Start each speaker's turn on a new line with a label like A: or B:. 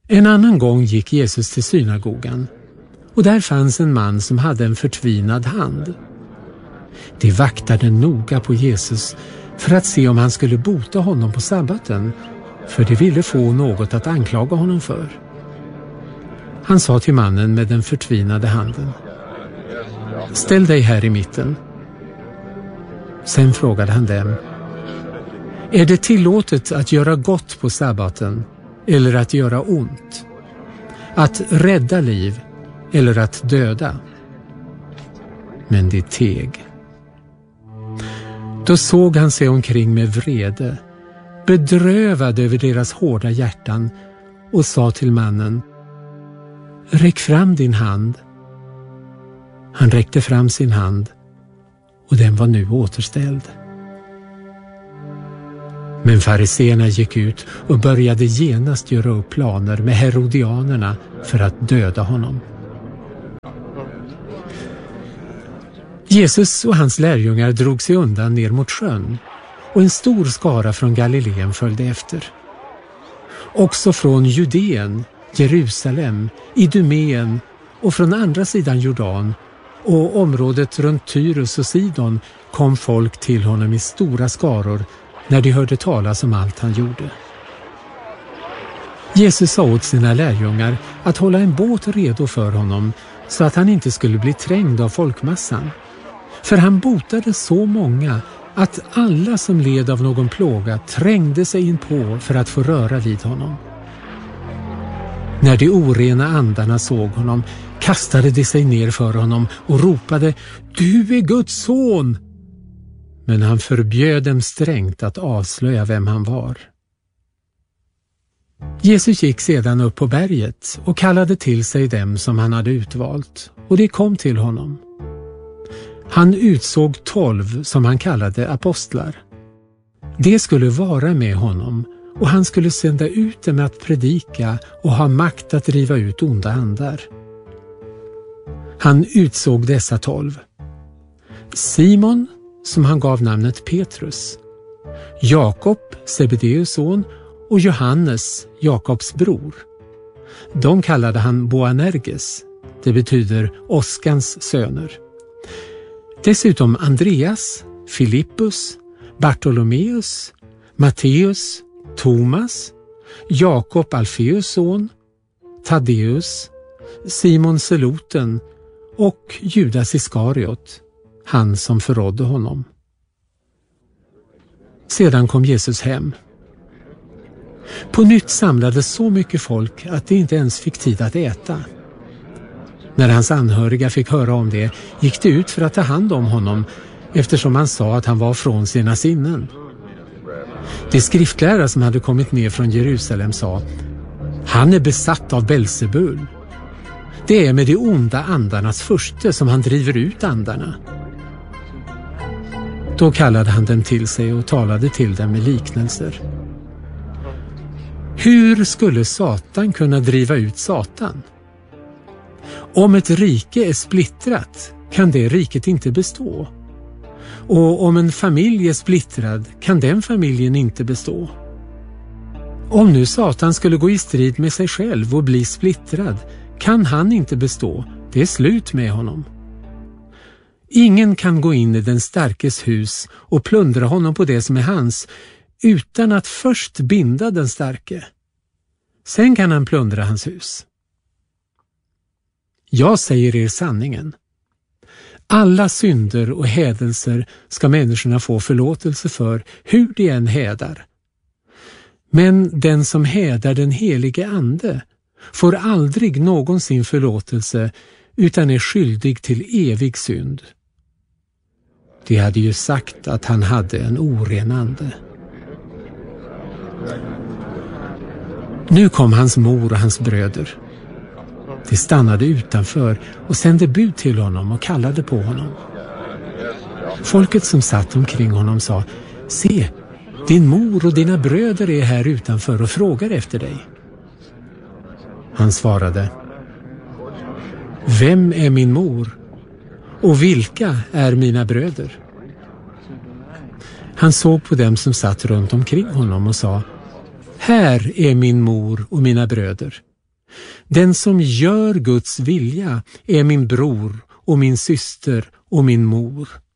A: En annan gång gick Jesus till synagogan, och där fanns en man som hade en förtvinad hand. De vaktade noga på Jesus för att se om han skulle bota honom på sabbaten, för de ville få något att anklaga honom för. Han sa till mannen med den förtvinade handen: ställ dig här i mitten. Sen frågade han dem: är det tillåtet att göra gott på sabbaten eller att göra ont? Att rädda liv eller att döda? Men de teg. Då såg han sig omkring med vrede, bedrövad över deras hårda hjärtan, och sa till mannen: räck fram din hand. Han räckte fram sin hand, och den var nu återställd. Men fariseerna gick ut och började genast göra upp planer med herodianerna för att döda honom. Jesus och hans lärjungar drog sig undan ner mot sjön, och en stor skara från Galileen följde efter. Också från Judeen, Jerusalem, Idumeen och från andra sidan Jordan och området runt Tyrus och Sidon kom folk till honom i stora skaror när de hörde talas om allt han gjorde. Jesus sa åt sina lärjungar att hålla en båt redo för honom så att han inte skulle bli trängd av folkmassan. För han botade så många att alla som led av någon plåga trängde sig in på för att få röra vid honom. När de orena andarna såg honom kastade de sig ner för honom och ropade: du är Guds son! Men han förbjöd dem strängt att avslöja vem han var. Jesus gick sedan upp på berget och kallade till sig dem som han hade utvalt, och de kom till honom. Han utsåg 12 som han kallade apostlar. De skulle vara med honom, och han skulle sända ut dem att predika och ha makt att driva ut onda andar. Han utsåg dessa 12: Simon, som han gav namnet Petrus, Jakob, Sebedeus son, och Johannes, Jakobs bror. De kallade han Boanerges, det betyder åskans söner. Dessutom Andreas, Filippus, Bartolomeus, Matteus, Thomas, Jakob Alfeus son, Taddeus, Simon Seloten och Judas Iskariot, han som förrådde honom. Sedan kom Jesus hem. På nytt samlades så mycket folk att de inte ens fick tid att äta. När hans anhöriga fick höra om det gick de ut för att ta hand om honom, eftersom han sa att han var från sina sinnen. De skriftlärare som hade kommit ner från Jerusalem sa: han är besatt av Belzebul. Det är med de onda andarnas furste som han driver ut andarna. Då kallade han dem till sig och talade till dem med liknelser. Hur skulle Satan kunna driva ut Satan? Om ett rike är splittrat kan det riket inte bestå. Och om en familj är splittrad kan den familjen inte bestå. Om nu Satan skulle gå i strid med sig själv och bli splittrad kan han inte bestå. Det är slut med honom. Ingen kan gå in i den starkes hus och plundra honom på det som är hans utan att först binda den starke. Sen kan han plundra hans hus. Jag säger er sanningen. Alla synder och hädelser ska människorna få förlåtelse för, hur de än hädar. Men den som hädar den helige ande får aldrig någonsin förlåtelse utan är skyldig till evig synd. De hade ju sagt att han hade en oren ande. Nu kom hans mor och hans bröder. De stannade utanför och sände bud till honom och kallade på honom. Folket som satt omkring honom sa: se, din mor och dina bröder är här utanför och frågar efter dig. Han svarade: vem är min mor och vilka är mina bröder? Han såg på dem som satt runt omkring honom och sa: här är min mor och mina bröder. Den som gör Guds vilja är min bror och min syster och min mor.